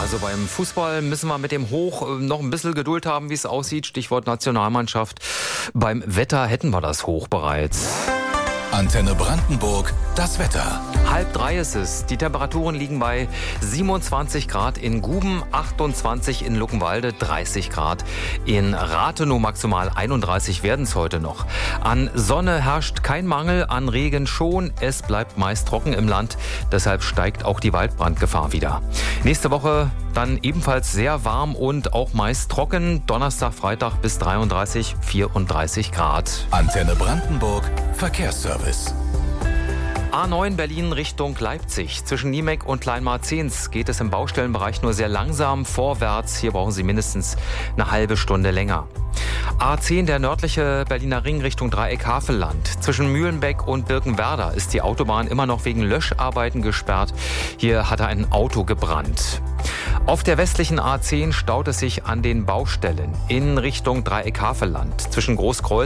Also beim Fußball müssen wir mit dem Hoch noch ein bisschen Geduld haben, wie es aussieht. Stichwort Nationalmannschaft. Beim Wetter hätten wir das Hoch bereits. Antenne Brandenburg, das Wetter. 2:30 ist es. Die Temperaturen liegen bei 27 Grad in Guben, 28 in Luckenwalde, 30 Grad in Rathenow, maximal 31 werden es heute noch. An Sonne herrscht kein Mangel, an Regen schon. Es bleibt meist trocken im Land, deshalb steigt auch die Waldbrandgefahr wieder. Nächste Woche dann ebenfalls sehr warm und auch meist trocken. Donnerstag, Freitag bis 33, 34 Grad. Antenne Brandenburg, Verkehrsservice. A9 Berlin Richtung Leipzig. Zwischen Niemek und Kleinmarzens geht es im Baustellenbereich nur sehr langsam vorwärts. Hier brauchen Sie mindestens eine halbe Stunde länger. A10 der nördliche Berliner Ring Richtung Dreieck-Havelland. Zwischen Mühlenbeck und Birkenwerder ist die Autobahn immer noch wegen Löscharbeiten gesperrt. Hier hatte ein Auto gebrannt. Auf der westlichen A10 staut es sich an den Baustellen in Richtung Dreieck-Havelland. Zwischen Großkreuz